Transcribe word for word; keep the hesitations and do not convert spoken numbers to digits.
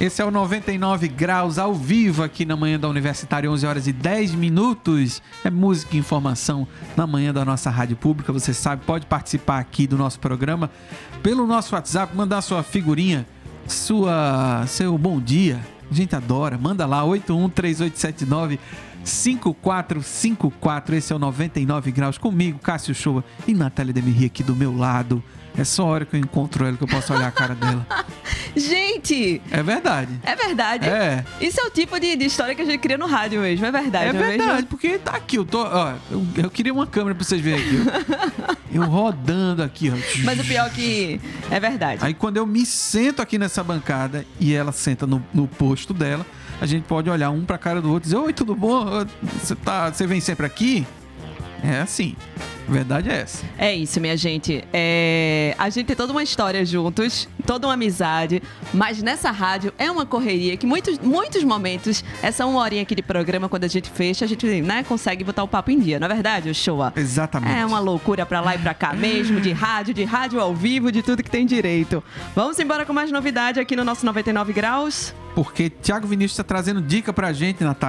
Esse é o noventa e nove graus ao vivo aqui na manhã da Universitária, onze horas e dez minutos. É música e informação na manhã da nossa rádio pública. Você sabe, pode participar aqui do nosso programa pelo nosso WhatsApp, mandar sua figurinha, sua, seu bom dia. A gente adora. Manda lá, oito um três oito sete nove cinco quatro cinco quatro. Esse é o noventa e nove graus comigo, Cássio Shoa e Natália Demirri aqui do meu lado. É só a hora que eu encontro ela que eu posso olhar a cara dela. Gente! É verdade. É verdade. É. Isso é o tipo de, de história que a gente cria no rádio mesmo, é verdade. É não verdade, mesmo? porque tá aqui, eu tô... Ó, eu, eu queria uma câmera pra vocês verem aqui. Eu, eu rodando aqui, ó. Mas o pior é que é verdade. Aí quando eu me sento aqui nessa bancada e ela senta no, no posto dela, a gente pode olhar um pra cara do outro e dizer: oi, tudo bom? Você tá, você vem sempre aqui? É assim. A verdade é essa. É isso, minha gente. É... A gente tem toda uma história juntos, toda uma amizade, mas nessa rádio é uma correria que muitos, muitos momentos, essa uma horinha aqui de programa, quando a gente fecha, a gente, né, consegue botar o papo em dia, não é verdade, Shoa? Exatamente. É uma loucura pra lá e pra cá mesmo, de rádio, de rádio ao vivo, de tudo que tem direito. Vamos embora com mais novidade aqui no nosso noventa e nove graus? Porque Thiago Vinícius tá trazendo dica pra gente, Natália.